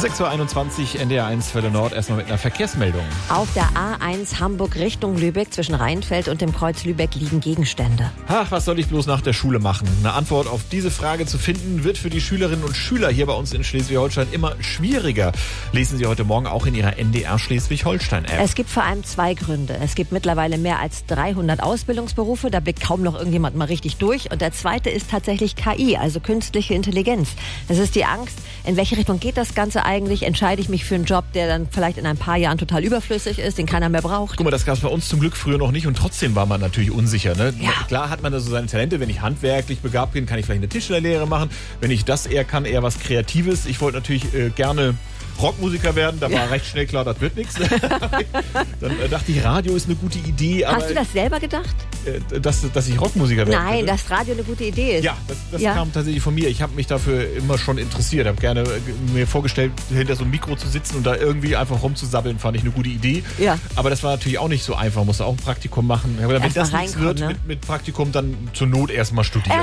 6.21 Uhr, NDR1 Welle Nord, erstmal mit einer Verkehrsmeldung. Auf der A1 Hamburg Richtung Lübeck zwischen Rheinfeld und dem Kreuz Lübeck liegen Gegenstände. Ach, was soll ich bloß nach der Schule machen? Eine Antwort auf diese Frage zu finden, wird für die Schülerinnen und Schüler hier bei uns in Schleswig-Holstein immer schwieriger. Lesen Sie heute Morgen auch in Ihrer NDR Schleswig-Holstein-App. Es gibt vor allem zwei Gründe. Es gibt mittlerweile mehr als 300 Ausbildungsberufe, da blickt kaum noch irgendjemand mal richtig durch. Und der zweite ist tatsächlich KI, also künstliche Intelligenz. Es ist die Angst, in welche Richtung geht das Ganze eigentlich? Entscheide ich mich für einen Job, der dann vielleicht in ein paar Jahren total überflüssig ist, den keiner mehr braucht? Guck mal, das gab es bei uns zum Glück früher noch nicht und trotzdem war man natürlich unsicher. Ne? Ja. Klar hat man da so seine Talente. Wenn ich handwerklich begabt bin, kann ich vielleicht eine Tischlerlehre machen. Wenn ich das eher kann, eher was Kreatives. Ich wollte natürlich gerne Rockmusiker werden, da war recht schnell klar, das wird nichts. Dann dachte ich, Radio ist eine gute Idee. Hast du das selber gedacht? Dass ich Rockmusiker werde? Nein, dass Radio eine gute Idee ist. Ja, das kam tatsächlich von mir. Ich habe mich dafür immer schon interessiert. Ich habe gerne mir vorgestellt, hinter so einem Mikro zu sitzen und da irgendwie einfach rumzusabbeln, fand ich eine gute Idee. Ja. Aber das war natürlich auch nicht so einfach. Man musste auch ein Praktikum machen. Aber wenn das nichts wird, ne? mit Praktikum, dann zur Not erstmal studieren.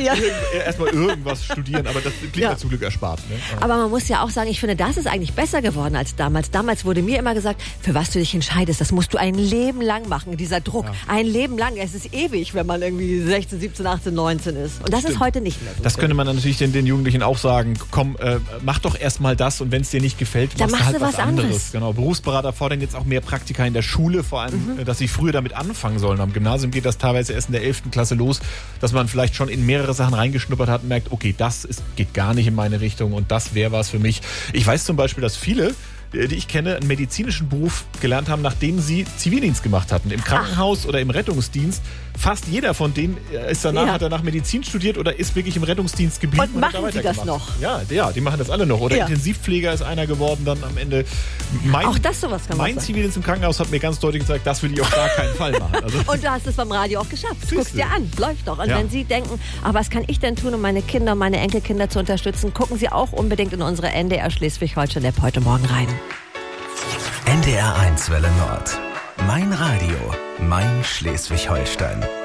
Erstmal irgendwas studieren, aber das klingt mir zum Glück erspart. Ne? Aber man muss ja auch sagen, ich finde, das ist eigentlich besser geworden als damals. Damals wurde mir immer gesagt, für was du dich entscheidest, das musst du ein Leben lang machen, dieser Druck. Ja. Ein Leben lang, es ist ewig, wenn man irgendwie 16, 17, 18, 19 ist. Und das ist heute nicht mehr so. Das könnte man dann natürlich den Jugendlichen auch sagen, komm, mach doch erstmal das und wenn es dir nicht gefällt, dann machst du halt was anderes. Genau. Berufsberater fordern jetzt auch mehr Praktika in der Schule, vor allem, dass sie früher damit anfangen sollen. Am Gymnasium geht das teilweise erst in der 11. Klasse los, dass man vielleicht schon in mehrere Sachen reingeschnuppert hat und merkt, okay, geht gar nicht in meine Richtung und das wäre was für mich. Ich weiß zum Beispiel, dass viele, die ich kenne, einen medizinischen Beruf gelernt haben, nachdem sie Zivildienst gemacht hatten. Im Krankenhaus oder im Rettungsdienst. Fast jeder von denen hat danach Medizin studiert oder ist wirklich im Rettungsdienst geblieben. Und machen sie das noch? Ja, die machen das alle noch. Oder Intensivpfleger ist einer geworden dann am Ende. Auch das sowas kann man sagen. Mein Zivildienst im Krankenhaus hat mir ganz deutlich gesagt, das will ich auf gar keinen Fall machen. Also und du hast es beim Radio auch geschafft. Guck's dir an, läuft doch. Und wenn Sie denken, was kann ich denn tun, um meine Kinder, meine Enkelkinder zu unterstützen, gucken Sie auch unbedingt in unsere NDR Schleswig-Holstein-App heute Morgen rein. NDR1 Welle Nord. Mein Radio, mein Schleswig-Holstein.